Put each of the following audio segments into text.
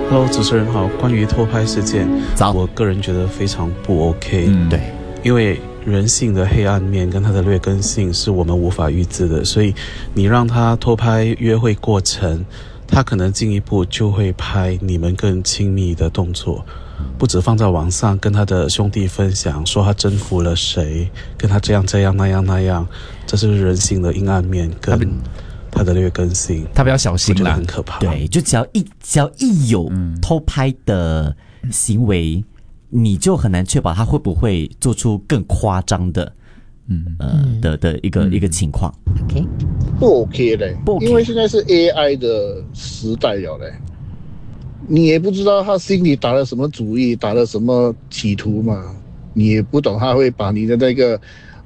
Hello， 主持人好。关于偷拍事件，我个人觉得非常不 OK。 对， 因为人性的黑暗面跟他的劣根性是我们无法预知的，所以你让他偷拍约会过程，他可能进一步就会拍你们更亲密的动作，不止放在网上跟他的兄弟分享，说他征服了谁，跟他这样那样，这是人性的阴暗面跟他的劣根性， 他比较小心啦， 很可怕。 对，就只要一有偷拍的行为，你就很难确保他会不会做出更夸张的，的一个情况。 OK， 不 OK 嘞， 不 OK 因为现在是 AI 的时代了嘞，你也不知道他心里打了什么主意，打了什么企图嘛，你也不懂他会把你的那个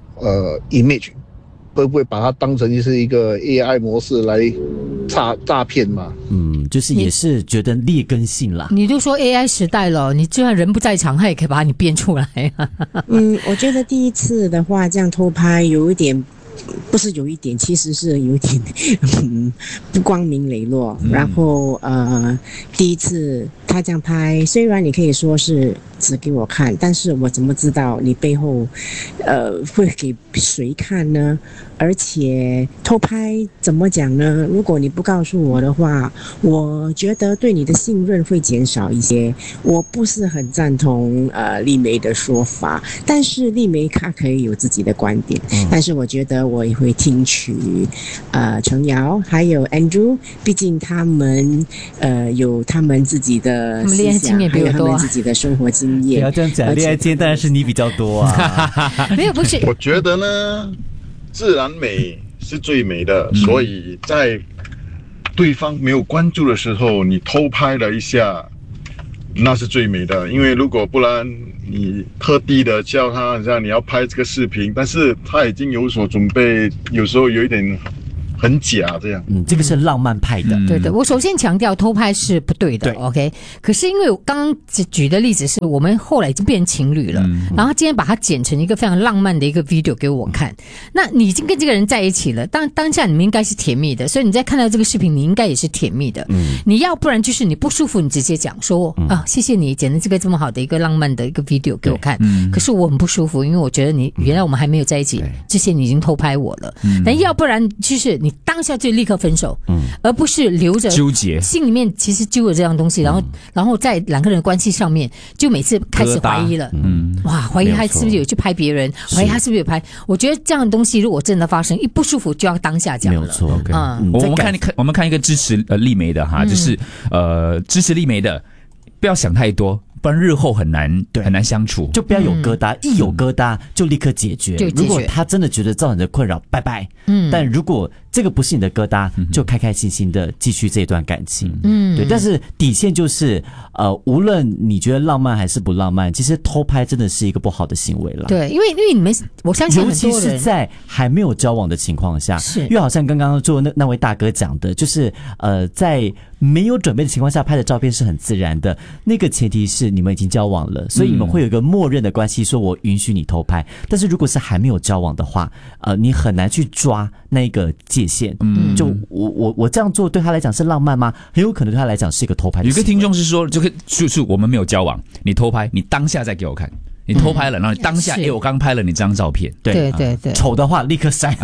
image。会不会把它当成是一个 AI 模式来诈骗嘛？ 就是也是觉得劣根性啦。 你就说 AI 时代了，你就算人不在场，他也可以把你编出来。 我觉得第一次的话，这样偷拍有一点。不是有一点，其实是有一点不光明磊落。然后第一次他这样拍，虽然你可以说是只给我看，但是我怎么知道你背后会给谁看呢？而且偷拍怎么讲呢？如果你不告诉我的话，我觉得对你的信任会减少一些。我不是很赞同丽梅的说法，但是丽梅她可以有自己的观点，但是我觉得我也会听取程瑶还有 Andrew， 毕竟他们有他们自己的思想，还有他们自己的生活经验。 不要这样讲，恋爱经验当然是你比较多啊。 没有，不是。 我觉得呢，自然美是最美的，所以在对方没有关注的时候，你偷拍了一下，那是最美的。因为如果不然，你特地的叫他，像你要拍这个视频，但是他已经有所准备，有时候有一点很假这样。 这个是浪漫派的。 对对，我首先强调偷拍是不对的。OK， 可是因为我刚刚举的例子是我们后来已经变成情侣了，然后他今天把它剪成一个非常浪漫的一个 video 给我看。那你已经跟这个人在一起了，当下你们应该是甜蜜的，所以你在看到这个视频，你应该也是甜蜜的。你要不然就是你不舒服，你直接讲说谢谢你剪了这个这么好的一个浪漫的一个 video 给我看。可是我很不舒服，因为我觉得你原来我们还没有在一起之前你已经偷拍我了。但要不然就是你当下就立刻分手，而不是留着纠结， 心里面其实揪了这样东西，然后在两个人的关系上面，就每次开始怀疑了，怀疑他是不是有去拍别人，怀疑他是不是有拍。我觉得这样的东西如果真的发生，一不舒服就要当下讲了。 没有错。 我们看一个支持丽梅的哈，就是支持丽梅的，不要想太多。不然日后很难相处， 就不要有疙瘩，一有疙瘩就立刻解决。如果他真的觉得造成的困扰，拜拜。但如果这个不是你的疙瘩，就开开心心的继续这段感情。对。但是底线就是，无论你觉得浪漫还是不浪漫，其实偷拍真的是一个不好的行为了。 对，因为你们，我相信很多人， 尤其是在还没有交往的情况下，因为好像刚刚做那位大哥讲的，就是在没有准备的情况下拍的照片是很自然的。那个前提是你们已经交往了，所以你们会有一个默认的关系，说我允许你偷拍。但是如果是还没有交往的话，你很难去抓那个界限。就我这样做对他来讲是浪漫吗？很有可能对他来讲是一个偷拍的行为。 有个听众是说，就是我们没有交往，你偷拍，你当下再给我看。你偷拍了，然后你当下，我刚拍了你这张照片， 对， 丑的话立刻删。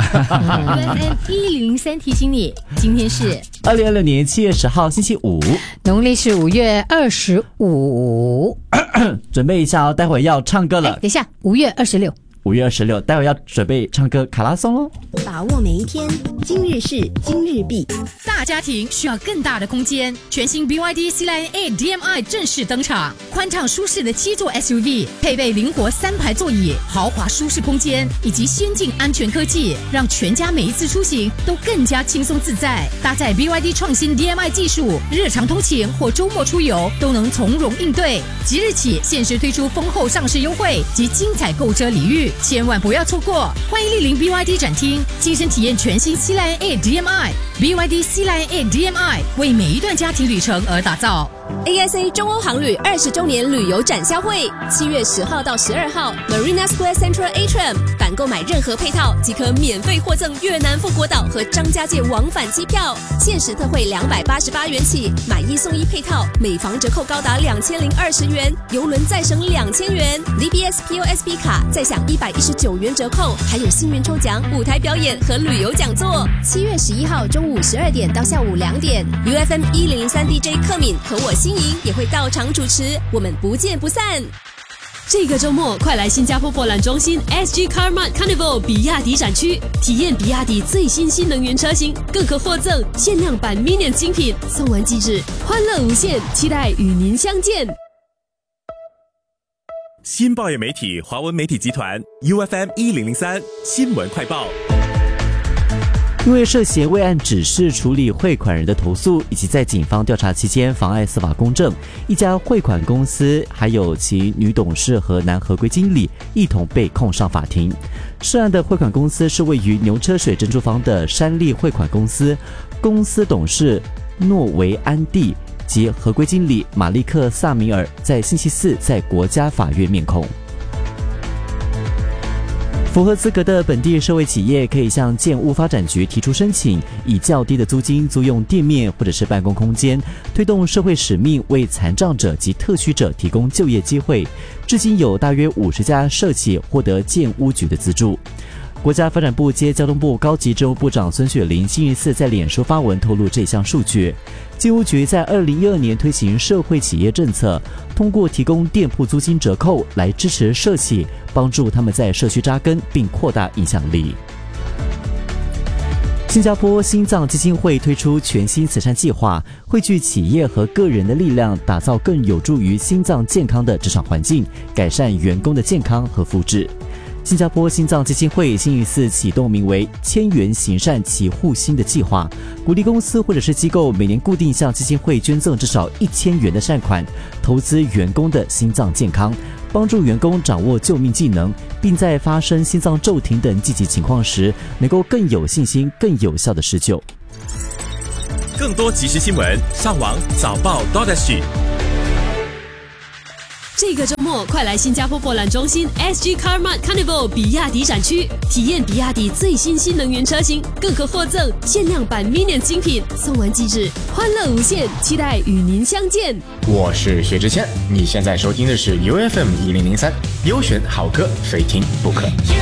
1003提醒你，今天是 2026年7月10号星期五， 农历是5月25。 准备一下哦，待会要唱歌了。 等一下，5月26。 5月26，待会要准备唱歌卡拉松咯。 把握每一天，今日事今日毕。 大家庭需要更大的空间，全新 BYD C-Line A DM-i 正式登场，宽敞舒适的7座 SUV， 配备灵活3排座椅，豪华舒适空间以及先进安全科技，让全家每一次出行都更加轻松自在。搭载 BYD 创新 DM-i 技术，日常通勤或周末出游都能从容应对。即日起限时推出丰厚上市优惠及精彩购车礼遇，千万不要错过！欢迎莅临 BYD 展厅，亲身体验全新C-Line A DM-i。 BYD 西莱 A DMI 为每一段家庭旅程而打造。 ASA 中欧航旅20周年旅游展销会，7月10号到12号 ，Marina Square Central Atrium， 凡购买任何配套即可免费获赠越南富国岛和张家界往返机票，限时特惠288元起，买1送1配套，每房折扣高达2020元，邮轮再省2000元 ，DBS POSB 卡再享119元折扣，还有幸运抽奖、舞台表演和旅游讲座。7月11号中午12点到下午2点 ，UFM 103 DJ 克敏和我心莹也会到场主持，我们不见不散。 这个周末，快来新加坡博览中心 SG Carmart Carnival 比亚迪展区，体验比亚迪最新新能源车型，更可获赠限量版 Minion 精品，送完即止，欢乐无限，期待与您相见。 新报业媒体华文媒体集团 UFM 1003新闻快报。 因为涉嫌未按指示处理汇款人的投诉，以及在警方调查期间妨碍司法公正，一家汇款公司还有其女董事和男合规经理一同被控上法庭。涉案的汇款公司是位于牛车水珍珠坊的山利汇款公司，公司董事诺维安蒂及合规经理马利克萨米尔在星期四在国家法院面控。符合资格的本地社会企业可以向建屋发展局提出申请，以较低的租金租用店面或者是办公空间，推动社会使命，为残障者及特需者提供就业机会。至今有大约50家社企获得建屋局的资助。国家发展部接交通部高级政务部长孙雪玲星期四在脸书发文透露这项数据。建屋局在2012年推行社会企业政策，通过提供店铺租金折扣来支持社企，帮助他们在社区扎根并扩大影响力。新加坡心脏基金会推出全新慈善计划，汇聚企业和个人的力量，打造更有助于心脏健康的职场环境，改善员工的健康和福祉。新加坡心脏基金会星期四启动名为1000元行善祈护心的计划，鼓励公司或者是机构每年固定向基金会捐赠至少1000元的善款，投资员工的心脏健康，帮助员工掌握救命技能，并在发生心脏骤停等紧急情况时，能够更有信心、更有效的施救。 更多即时新闻，上网早报 .sg。 这个周末，快来新加坡博览中心 SG Carmart Carnival 比亚迪展区，体验比亚迪最新新能源车型，更可获赠限量版 Minion 精品，送完即止，欢乐无限，期待与您相见。 我是薛之谦，你现在收听的是 UFM 1003，优选好歌，非听不可。